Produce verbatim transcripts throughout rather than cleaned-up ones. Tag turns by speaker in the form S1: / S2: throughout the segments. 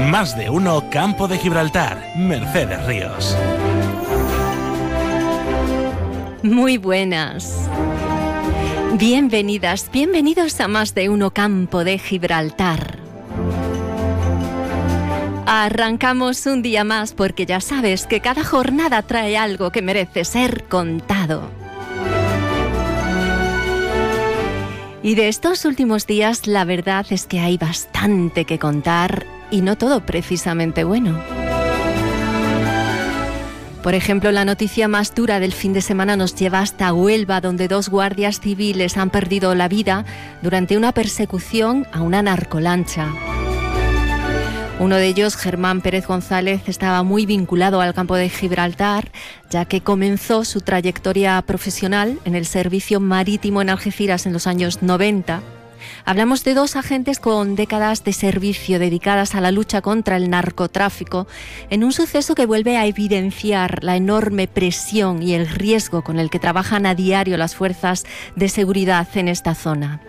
S1: Más de uno Campo de Gibraltar. Mercedes Ríos.
S2: Muy buenas. Bienvenidas, bienvenidos a Más de uno Campo de Gibraltar. Arrancamos un día más porque ya sabes que cada jornada trae algo que merece ser contado. Y de estos últimos días la verdad es que hay bastante que contar y no todo precisamente bueno. Por ejemplo, la noticia más dura del fin de semana nos lleva hasta Huelva, donde dos guardias civiles han perdido la vida durante una persecución a una narcolancha. Uno de ellos, Germán Pérez González, estaba muy vinculado al Campo de Gibraltar, ya que comenzó su trayectoria profesional en el servicio marítimo en Algeciras en los años noventa. Hablamos de dos agentes con décadas de servicio dedicadas a la lucha contra el narcotráfico, en un suceso que vuelve a evidenciar la enorme presión y el riesgo con el que trabajan a diario las fuerzas de seguridad en esta zona.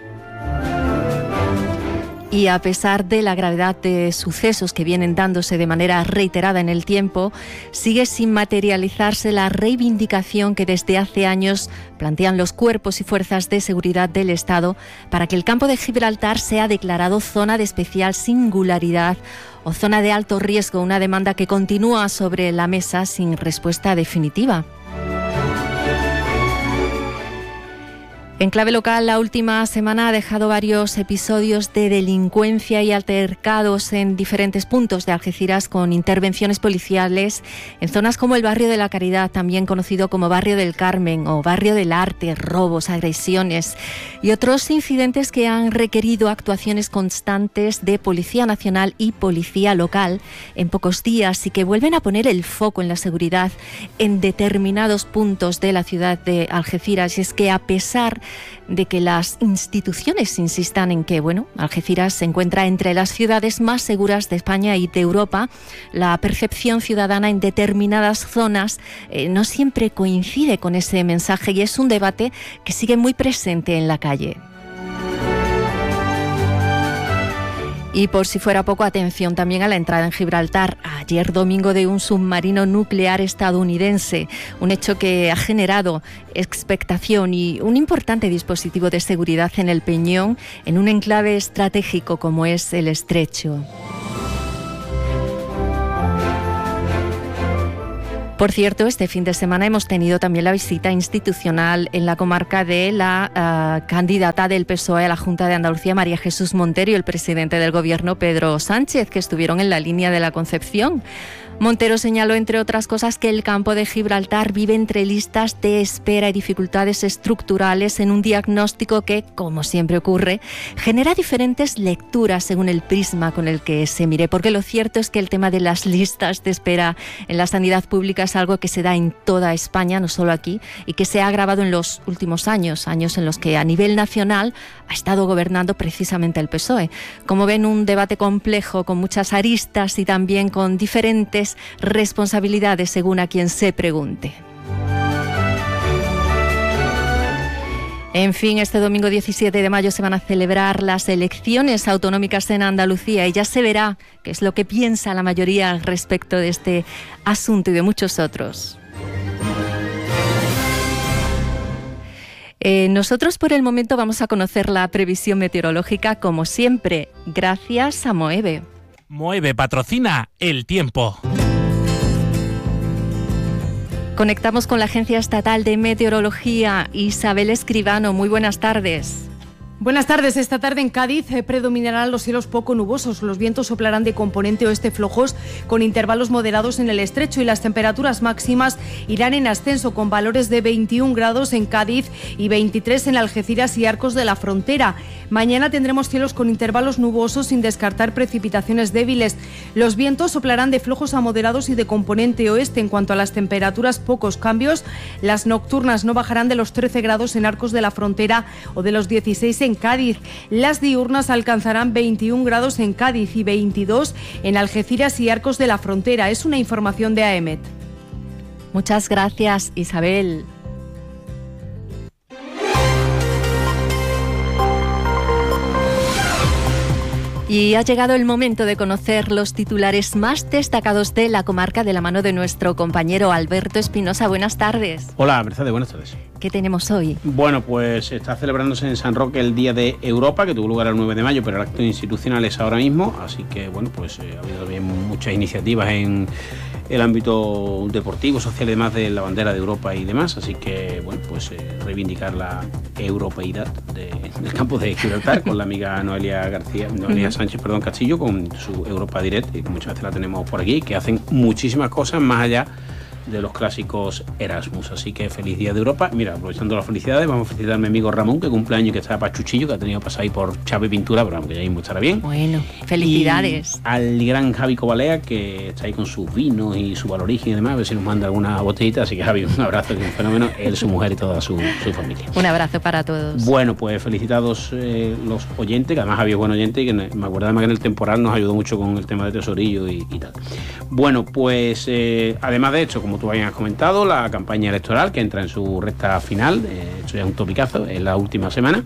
S2: Y a pesar de la gravedad de sucesos que vienen dándose de manera reiterada en el tiempo, sigue sin materializarse la reivindicación que desde hace años plantean los cuerpos y fuerzas de seguridad del Estado para que el Campo de Gibraltar sea declarado zona de especial singularidad o zona de alto riesgo, una demanda que continúa sobre la mesa sin respuesta definitiva. En clave local, la última semana ha dejado varios episodios de delincuencia y altercados en diferentes puntos de Algeciras con intervenciones policiales en zonas como el Barrio de la Caridad, también conocido como Barrio del Carmen o Barrio del Arte, robos, agresiones y otros incidentes que han requerido actuaciones constantes de Policía Nacional y Policía Local en pocos días y que vuelven a poner el foco en la seguridad en determinados puntos de la ciudad de Algeciras. Y es que a pesar de que las instituciones insistan en que, bueno, Algeciras se encuentra entre las ciudades más seguras de España y de Europa, la percepción ciudadana en determinadas zonas eh, no siempre coincide con ese mensaje y es un debate que sigue muy presente en la calle. Y por si fuera poco, atención también a la entrada en Gibraltar ayer domingo de un submarino nuclear estadounidense, un hecho que ha generado expectación y un importante dispositivo de seguridad en el Peñón, en un enclave estratégico como es el Estrecho. Por cierto, este fin de semana hemos tenido también la visita institucional en la comarca de la uh, candidata del P S O E a la Junta de Andalucía, María Jesús Montero, y el presidente del Gobierno, Pedro Sánchez, que estuvieron en la línea de la Concepción. Montero señaló, entre otras cosas, que el Campo de Gibraltar vive entre listas de espera y dificultades estructurales en un diagnóstico que, como siempre ocurre, genera diferentes lecturas según el prisma con el que se mire, porque lo cierto es que el tema de las listas de espera en la sanidad pública es algo que se da en toda España, no solo aquí, y que se ha agravado en los últimos años, años en los que a nivel nacional ha estado gobernando precisamente el P S O E. Como ven, un debate complejo con muchas aristas y también con diferentes responsabilidades según a quien se pregunte. En fin, este domingo diecisiete de mayo se van a celebrar las elecciones autonómicas en Andalucía y ya se verá qué es lo que piensa la mayoría respecto de este asunto y de muchos otros. Eh, nosotros por el momento vamos a conocer la previsión meteorológica, como siempre, gracias a Moeve.
S1: Moeve patrocina el tiempo.
S2: Conectamos con la Agencia Estatal de Meteorología. Isabel Escribano, muy buenas tardes.
S3: Buenas tardes. Esta tarde en Cádiz eh, predominarán los cielos poco nubosos. Los vientos soplarán de componente oeste flojos con intervalos moderados en el Estrecho y las temperaturas máximas irán en ascenso con valores de veintiún grados en Cádiz y veintitrés en Algeciras y Arcos de la Frontera. Mañana tendremos cielos con intervalos nubosos sin descartar precipitaciones débiles. Los vientos soplarán de flojos a moderados y de componente oeste. En cuanto a las temperaturas, pocos cambios. Las nocturnas no bajarán de los trece grados en Arcos de la Frontera o de los dieciséis en Cádiz. Las diurnas alcanzarán veintiún grados en Cádiz y veintidós en Algeciras y Arcos de la Frontera. Es una información de A E M E T.
S2: Muchas gracias, Isabel. Y ha llegado el momento de conocer los titulares más destacados de la comarca de la mano de nuestro compañero Alberto Espinosa. Buenas tardes.
S4: Hola, Mercedes, buenas tardes.
S2: ¿Qué tenemos hoy?
S4: Bueno, pues está celebrándose en San Roque el Día de Europa, que tuvo lugar el nueve de mayo, pero el acto institucional es ahora mismo, así que bueno, pues eh, ha habido también muchas iniciativas en el ámbito deportivo, social y demás de la bandera de Europa y demás, así que bueno, pues eh, reivindicar la europeidad de, del campo de Gibraltar con la amiga Noelia García, Noelia uh-huh. Sánchez, perdón, Castillo, con su Europa Direct, que muchas veces la tenemos por aquí, que hacen muchísimas cosas más allá de los clásicos Erasmus, así que feliz Día de Europa. Mira, aprovechando las felicidades, vamos a felicitar a mi amigo Ramón, que cumple año y que está pachuchillo, que ha tenido que pasar ahí por Chave Pintura, pero aunque ya mismo estará bien.
S2: Bueno, felicidades.
S4: Y al gran Javi Cobalea, que está ahí con sus vinos y su valorigen y demás, a ver si nos manda alguna botellita, así que Javi, un abrazo, que es un fenómeno, él, su mujer y toda su, su familia.
S2: Un abrazo para todos.
S4: Bueno, pues felicitados eh, los oyentes, que además Javi es buen oyente y que me acuerdo además que en el temporal nos ayudó mucho con el tema de tesorillo y, y tal. Bueno, pues eh, además de esto, como tú habías comentado, la campaña electoral que entra en su recta final, eh, esto ya es un topicazo, es la última semana.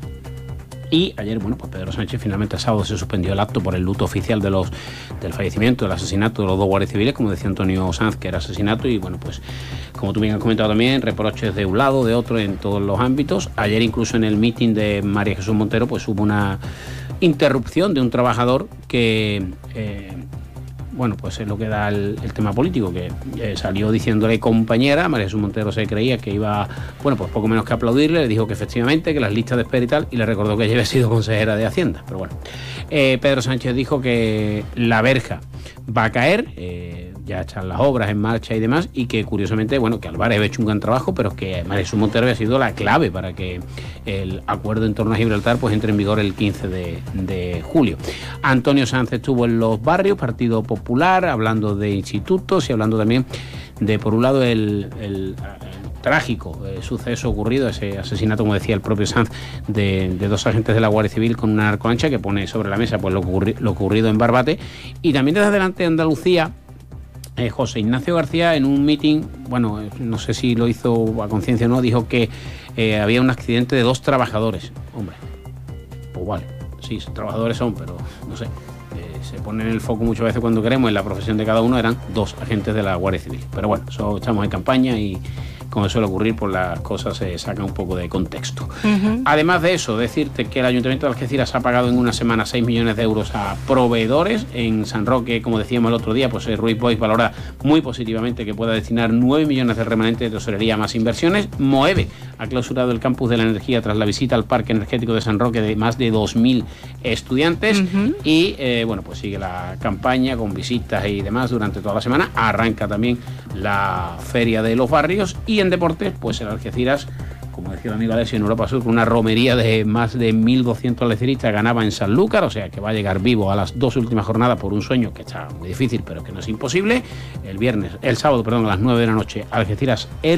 S4: Y ayer, bueno, pues Pedro Sánchez finalmente el sábado se suspendió el acto por el luto oficial de los del fallecimiento, del asesinato de los dos guardias civiles, como decía Antonio Sanz, que era asesinato, y bueno, pues como tú bien has comentado también, reproches de un lado, de otro, en todos los ámbitos. Ayer incluso en el meeting de María Jesús Montero, pues hubo una interrupción de un trabajador que... Eh, bueno, pues es lo que da el, el tema político, que eh, salió diciéndole compañera, María Jesús Montero se creía que iba, bueno, pues poco menos que aplaudirle, le dijo que efectivamente, que las listas de espera y tal, y le recordó que ella había sido consejera de Hacienda, pero bueno. Eh, Pedro Sánchez dijo que la verja va a caer, eh, ya están las obras en marcha y demás, y que curiosamente, bueno, que Álvarez había hecho un gran trabajo, pero que María Jesús Montero había sido la clave para que el acuerdo en torno a Gibraltar pues entre en vigor el quince de julio. Antonio Sanz estuvo en los barrios, Partido Popular, hablando de institutos y hablando también de, por un lado, el, el, el trágico eh, suceso ocurrido, ese asesinato, como decía el propio Sanz, de, de dos agentes de la Guardia Civil con una narcolancha, que pone sobre la mesa pues lo, ocurri, lo ocurrido en Barbate. Y también desde adelante de Andalucía, Eh, José Ignacio García, en un meeting, bueno, eh, no sé si lo hizo a conciencia o no, dijo que eh, había un accidente de dos trabajadores. Hombre, pues vale, sí, trabajadores son, pero no sé, eh, se pone en el foco muchas veces cuando queremos, en la profesión de cada uno eran dos agentes de la Guardia Civil. Pero bueno, eso, estamos en campaña y como suele ocurrir, pues las cosas se sacan un poco de contexto. Uh-huh. Además de eso, decirte que el Ayuntamiento de Algeciras ha pagado en una semana seis millones de euros a proveedores. En San Roque, como decíamos el otro día, pues Ruiz Boix valora muy positivamente que pueda destinar nueve millones de remanentes de tesorería a más inversiones. Moeve ha clausurado el campus de la energía tras la visita al parque energético de San Roque de más de dos mil estudiantes. Uh-huh. Y eh, bueno, pues sigue la campaña con visitas y demás durante toda la semana. Arranca también la Feria de los Barrios. Y en deportes, pues el Algeciras, como decía el amigo Alessio, en Europa Sur, con una romería de más de mil doscientos algeciristas, ganaba en Sanlúcar, o sea que va a llegar vivo a las dos últimas jornadas por un sueño que está muy difícil, pero que no es imposible. El viernes, el sábado, perdón, a las nueve de la noche, Algeciras